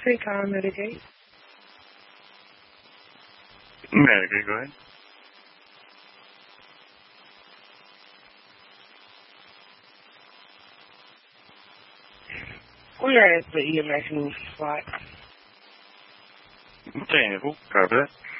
Free call mitigate. Mitigate, go ahead. We are at the EMS movie spot. Mechanical, copy that.